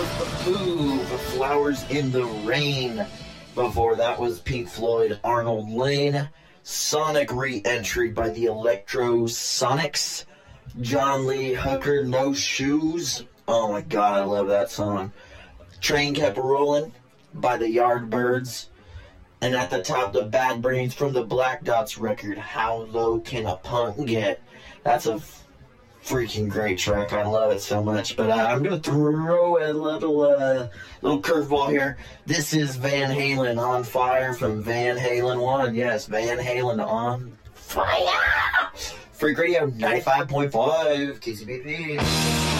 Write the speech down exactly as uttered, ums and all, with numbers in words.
Ooh, the Flowers in the Rain. Before that was Pink Floyd, Arnold Layne. Sonic re-entry by the Electrosonics. John Lee Hooker, No Shoes. Oh my god, I love that song. Train Kept Rolling by the Yardbirds. And at the top, the Bad Brains from the Black Dots record, How Low Can a Punk Get? That's a freaking great track. I love it so much. But uh, I'm going to throw a little uh, little curveball here. This is Van Halen, On Fire from Van Halen one. Yes, Van Halen on fire. Freak Radio ninety-five point five K C B P.